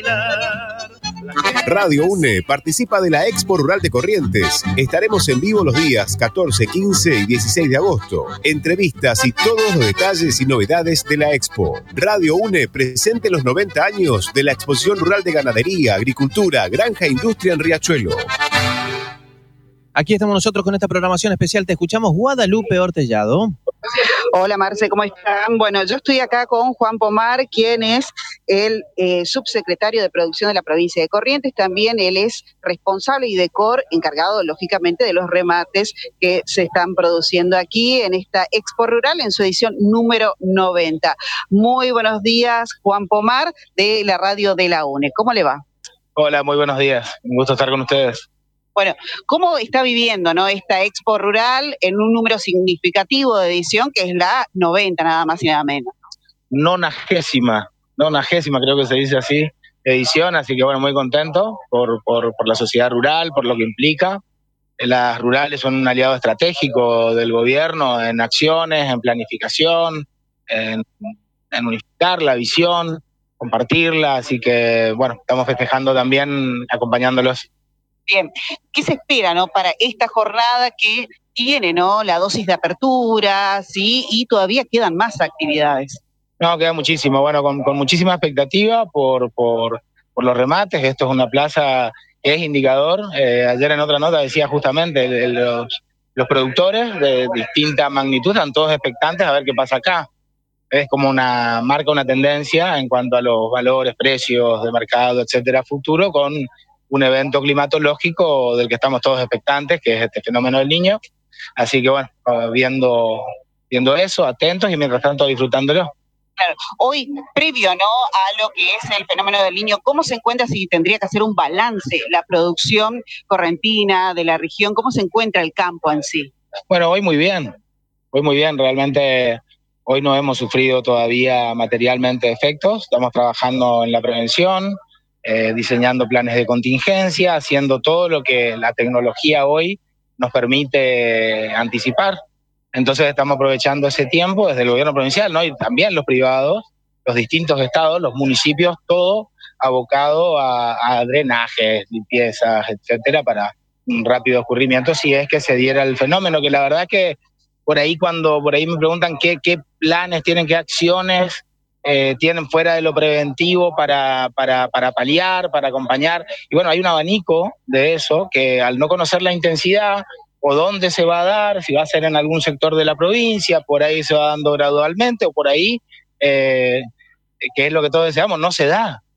Radio UNE participa de la Expo Rural de Corrientes. Estaremos en vivo los días 14, 15 y 16 de agosto. Entrevistas y todos los detalles y novedades de la Expo. Radio UNE presente los 90 años de la Exposición Rural de Ganadería, Agricultura, Granja e Industria en Riachuelo. Aquí estamos nosotros con esta programación especial. Te escuchamos, Guadalupe Hortellado. Hola Marce, ¿cómo están? Bueno, yo estoy acá con Juan Pomar, quien es el subsecretario de Producción de la provincia de Corrientes. También él es responsable y encargado, lógicamente, de los remates que se están produciendo aquí en esta Expo Rural en su edición número 90. Muy buenos días, Juan Pomar, de la radio de la UNE. ¿Cómo le va? Hola, muy buenos días. Un gusto estar con ustedes. Bueno, ¿cómo está viviendo, no, esta Expo Rural en un número significativo de edición, que es la 90, nada más y nada menos? Nonagésima, creo que se dice así, edición, así que bueno, muy contento por la sociedad rural, por lo que implica. Las rurales son un aliado estratégico del gobierno en acciones, en planificación, en unificar la visión, compartirla, así que bueno, estamos festejando también, acompañándolos. Bien, ¿qué se espera, no, para esta jornada que tiene, no, la dosis de apertura, sí, y todavía quedan más actividades? No, queda muchísimo, bueno, con muchísima expectativa por los remates. Esto es una plaza que es indicador. Ayer en otra nota decía justamente los productores de distinta magnitud están todos expectantes a ver qué pasa acá. Es como marca una tendencia en cuanto a los valores, precios de mercado, etcétera, futuro, con un evento climatológico del que estamos todos expectantes, que es este fenómeno del Niño. Así que bueno, viendo eso, atentos y mientras tanto disfrutándolo. Claro. Hoy, previo, ¿no?, a lo que es el fenómeno del Niño, ¿cómo se encuentra, si tendría que hacer un balance, la producción correntina de la región? ¿Cómo se encuentra el campo en sí? Bueno, hoy muy bien, realmente hoy no hemos sufrido todavía materialmente efectos, estamos trabajando en la prevención, diseñando planes de contingencia, haciendo todo lo que la tecnología hoy nos permite anticipar. Entonces estamos aprovechando ese tiempo desde el gobierno provincial, ¿no? Y también los privados, los distintos estados, los municipios, todo abocado a drenajes, limpiezas, etcétera, para un rápido escurrimiento si es que se diera el fenómeno, que la verdad que por ahí me preguntan qué planes tienen, qué acciones tienen fuera de lo preventivo para paliar, para acompañar. Y bueno, hay un abanico de eso que al no conocer la intensidad o dónde se va a dar, si va a ser en algún sector de la provincia, por ahí se va dando gradualmente, o por ahí, que es lo que todos deseamos, no se da.